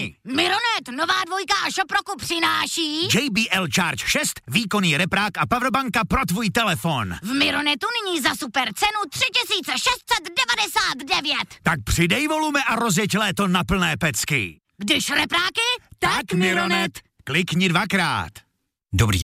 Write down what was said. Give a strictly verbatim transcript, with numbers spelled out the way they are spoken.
telefony. Mironet, nová dvojka a Šoproku přináší J B L Charge šest, výkonný reprák a powerbanka pro tvůj telefon. v Mironetu nyní za super cenu tři tisíce šest set devadesát devět. Tak přidej volume a rozjeď léto na plné pecky. Když repráky, Tak Mironet, klikni dvakrát. Dobrý